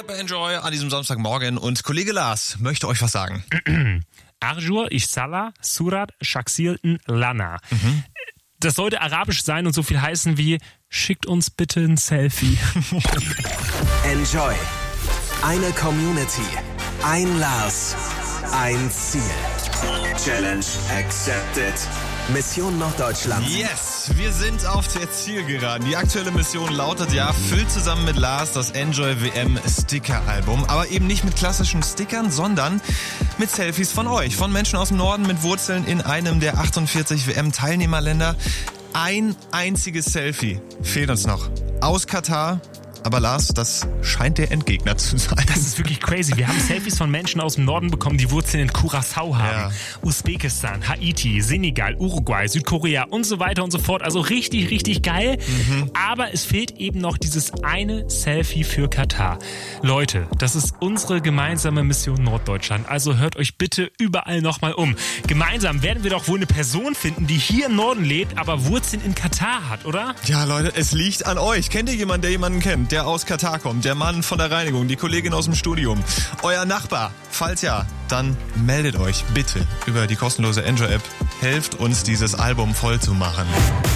seid bei Enjoy an diesem Samstagmorgen und Kollege Lars möchte euch was sagen. Arjur, Ishsala, Surat, Shaksilten, Lana. Das sollte arabisch sein und so viel heißen wie, schickt uns bitte ein Selfie. Enjoy. Eine Community. Ein Lars. Ein Ziel. Challenge accepted. Mission Norddeutschland. Yes, wir sind auf der Zielgeraden. Die aktuelle Mission lautet ja, füllt zusammen mit Lars das Enjoy WM Sticker-Album. Aber eben nicht mit klassischen Stickern, sondern mit Selfies von euch. Von Menschen aus dem Norden mit Wurzeln in einem der 48 WM-Teilnehmerländer. Ein einziges Selfie fehlt uns noch. Aus Katar. Aber Lars, das scheint der Endgegner zu sein. Das ist wirklich crazy. Wir haben Selfies von Menschen aus dem Norden bekommen, die Wurzeln in Curaçao haben. Ja. Usbekistan, Haiti, Senegal, Uruguay, Südkorea und so weiter und so fort. Also richtig, richtig geil. Aber es fehlt eben noch dieses eine Selfie für Katar. Leute, das ist unsere gemeinsame Mission Norddeutschland. Also hört euch bitte überall nochmal um. Gemeinsam werden wir doch wohl eine Person finden, die hier im Norden lebt, aber Wurzeln in Katar hat, oder? Ja, Leute, es liegt an euch. Kennt ihr jemanden, der jemanden kennt, der aus Katar kommt, der Mann von der Reinigung, die Kollegin aus dem Studium, euer Nachbar? Falls ja, dann meldet euch bitte über die kostenlose Enjoy-App. Helft uns, dieses Album voll zu machen.